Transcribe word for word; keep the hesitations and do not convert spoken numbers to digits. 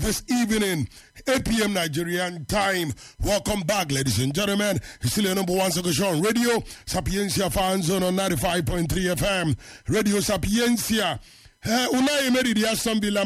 this evening, eight p.m. Nigerian time. Welcome back, ladies and gentlemen. It's still your number one soccer show on radio. Sapiencia Fan Zone on ninety-five point three F M. Radio Sapiencia. Uh, Unai Emery, the Aston Villa